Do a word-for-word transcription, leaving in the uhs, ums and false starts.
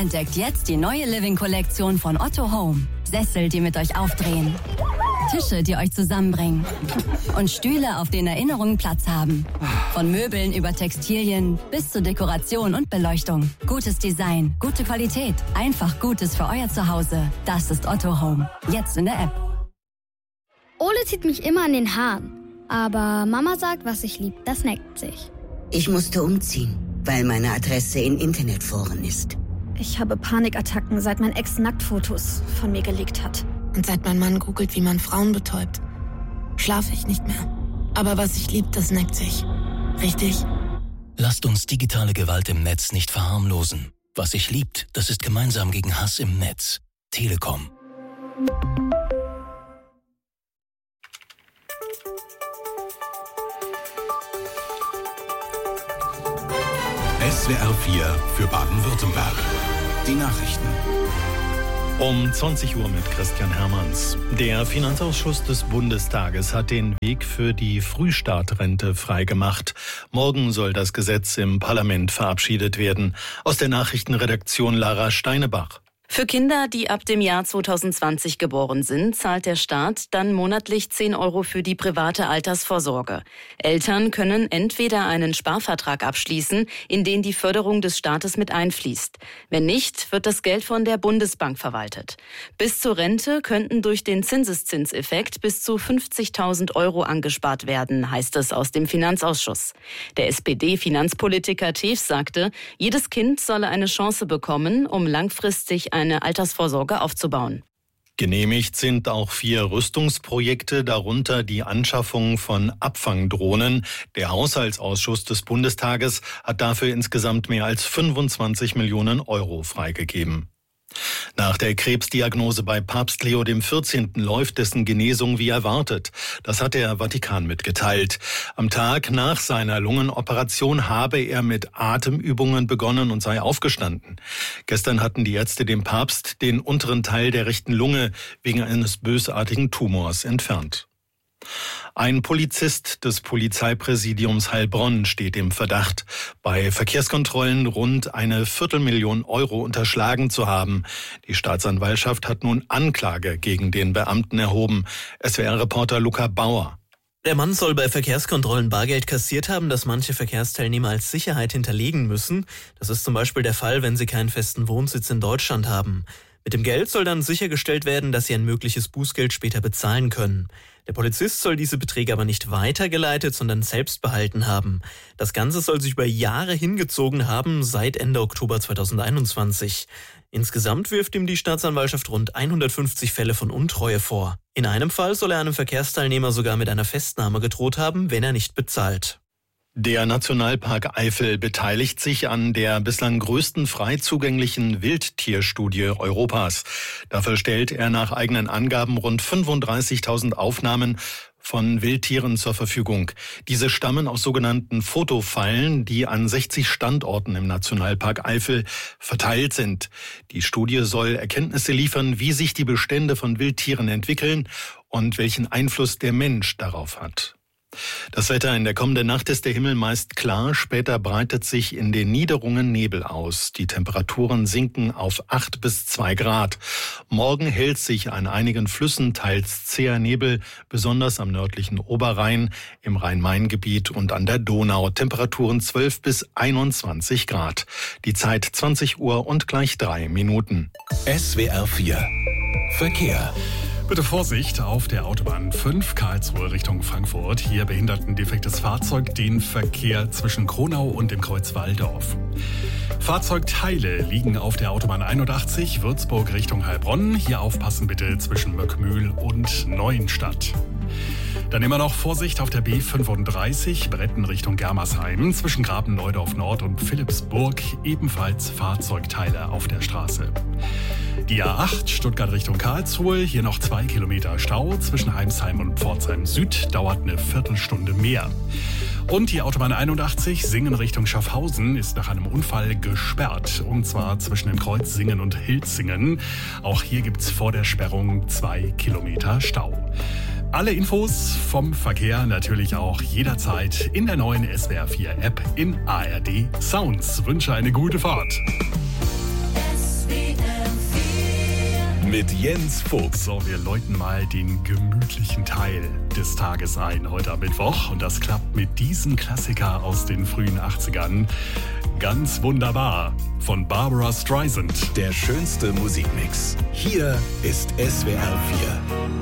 Entdeckt jetzt die neue Living-Kollektion von Otto Home. Sessel, die mit euch aufdrehen. Tische, die euch zusammenbringen. Und Stühle, auf denen Erinnerungen Platz haben. Von Möbeln über Textilien bis zur Dekoration und Beleuchtung. Gutes Design, gute Qualität. Einfach Gutes für euer Zuhause. Das ist Otto Home. Jetzt in der App. Ole zieht mich immer an den Haaren. Aber Mama sagt, was ich lieb, das neckt sich. Ich musste umziehen, weil meine Adresse in Internetforen ist. Ich habe Panikattacken, seit mein Ex Nacktfotos von mir gelegt hat. Und seit mein Mann googelt, wie man Frauen betäubt, schlafe ich nicht mehr. Aber was ich lieb, das neckt sich. Richtig? Lasst uns digitale Gewalt im Netz nicht verharmlosen. Was sich liebt, das ist gemeinsam gegen Hass im Netz. Telekom. S W R vier für Baden-Württemberg. Die Nachrichten. Um zwanzig Uhr mit Christian Hermanns. Der Finanzausschuss des Bundestages hat den Weg für die Frühstartrente freigemacht. Morgen soll das Gesetz im Parlament verabschiedet werden. Aus der Nachrichtenredaktion Lara Steinebach. Für Kinder, die ab dem Jahr zweitausendzwanzig geboren sind, zahlt der Staat dann monatlich zehn Euro für die private Altersvorsorge. Eltern können entweder einen Sparvertrag abschließen, in den die Förderung des Staates mit einfließt. Wenn nicht, wird das Geld von der Bundesbank verwaltet. Bis zur Rente könnten durch den Zinseszinseffekt bis zu fünfzigtausend Euro angespart werden, heißt es aus dem Finanzausschuss. Der S P D-Finanzpolitiker Tews sagte, jedes Kind solle eine Chance bekommen, um langfristig eine Altersvorsorge aufzubauen. Genehmigt sind auch vier Rüstungsprojekte, darunter die Anschaffung von Abfangdrohnen. Der Haushaltsausschuss des Bundestages hat dafür insgesamt mehr als fünfundzwanzig Millionen Euro freigegeben. Nach der Krebsdiagnose bei Papst Leo der vierzehnte läuft dessen Genesung wie erwartet. Das hat der Vatikan mitgeteilt. Am Tag nach seiner Lungenoperation habe er mit Atemübungen begonnen und sei aufgestanden. Gestern hatten die Ärzte dem Papst den unteren Teil der rechten Lunge wegen eines bösartigen Tumors entfernt. Ein Polizist des Polizeipräsidiums Heilbronn steht im Verdacht, bei Verkehrskontrollen rund eine Viertelmillion Euro unterschlagen zu haben. Die Staatsanwaltschaft hat nun Anklage gegen den Beamten erhoben. S W R-Reporter Luca Bauer. Der Mann soll bei Verkehrskontrollen Bargeld kassiert haben, das manche Verkehrsteilnehmer als Sicherheit hinterlegen müssen. Das ist zum Beispiel der Fall, wenn sie keinen festen Wohnsitz in Deutschland haben. Mit dem Geld soll dann sichergestellt werden, dass sie ein mögliches Bußgeld später bezahlen können. Der Polizist soll diese Beträge aber nicht weitergeleitet, sondern selbst behalten haben. Das Ganze soll sich über Jahre hingezogen haben, seit Ende Oktober zweitausendeinundzwanzig. Insgesamt wirft ihm die Staatsanwaltschaft rund hundertfünfzig Fälle von Untreue vor. In einem Fall soll er einem Verkehrsteilnehmer sogar mit einer Festnahme gedroht haben, wenn er nicht bezahlt. Der Nationalpark Eifel beteiligt sich an der bislang größten frei zugänglichen Wildtierstudie Europas. Dafür stellt er nach eigenen Angaben rund fünfunddreißigtausend Aufnahmen von Wildtieren zur Verfügung. Diese stammen aus sogenannten Fotofallen, die an sechzig Standorten im Nationalpark Eifel verteilt sind. Die Studie soll Erkenntnisse liefern, wie sich die Bestände von Wildtieren entwickeln und welchen Einfluss der Mensch darauf hat. Das Wetter in der kommenden Nacht ist der Himmel meist klar, später breitet sich in den Niederungen Nebel aus. Die Temperaturen sinken auf acht bis zwei Grad. Morgen hält sich an einigen Flüssen teils zäher Nebel, besonders am nördlichen Oberrhein, im Rhein-Main-Gebiet und an der Donau. Temperaturen zwölf bis einundzwanzig Grad. Die Zeit zwanzig Uhr und gleich drei Minuten. S W R vier Verkehr. Bitte Vorsicht auf der Autobahn fünf Karlsruhe Richtung Frankfurt. Hier behindert ein defektes Fahrzeug den Verkehr zwischen Kronau und dem Kreuz Walldorf. Fahrzeugteile liegen auf der Autobahn einundachtzig Würzburg Richtung Heilbronn. Hier aufpassen bitte zwischen Möckmühl und Neuenstadt. Dann immer noch Vorsicht auf der B fünfunddreißig Bretten Richtung Germersheim. Zwischen Graben-Neudorf Nord und Philippsburg ebenfalls Fahrzeugteile auf der Straße. Die A acht Stuttgart Richtung Karlsruhe, hier noch zwei Kilometer Stau. Zwischen Heimsheim und Pforzheim Süd dauert eine Viertelstunde mehr. Und die Autobahn einundachtzig Singen Richtung Schaffhausen ist nach einem Unfall gesperrt. Und zwar zwischen dem Kreuz Singen und Hilzingen. Auch hier gibt's vor der Sperrung zwei Kilometer Stau. Alle Infos vom Verkehr natürlich auch jederzeit in der neuen S W R vier App in A R D Sounds. Wünsche eine gute Fahrt. S mit Jens Fuchs. So, wir läuten mal den gemütlichen Teil des Tages ein, heute am Mittwoch. Und das klappt mit diesem Klassiker aus den frühen achtzigern. Ganz wunderbar. Von Barbara Streisand. Der schönste Musikmix. Hier ist S W R vier.